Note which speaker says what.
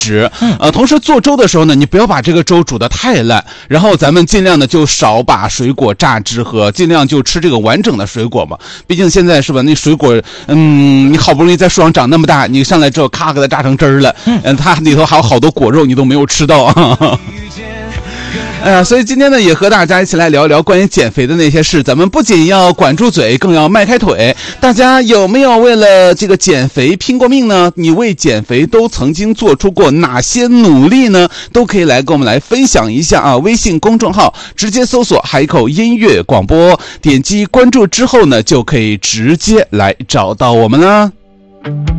Speaker 1: 同时做粥的时候呢，你不要把这个粥煮得太烂，然后咱们尽量的就少把水果榨汁喝，尽量就吃这个完整的水果嘛。毕竟现在是吧，那水果，你好不容易在树上长那么大，你上来之后咔给它榨成汁儿了，它里头还有好多果肉你都没有吃到啊。所以今天呢，也和大家一起来聊聊关于减肥的那些事。咱们不仅要管住嘴，更要迈开腿。大家有没有为了这个减肥拼过命呢？你为减肥都曾经做出过哪些努力呢？都可以来跟我们来分享一下啊！微信公众号直接搜索海口音乐广播，点击关注之后呢，就可以直接来找到我们了。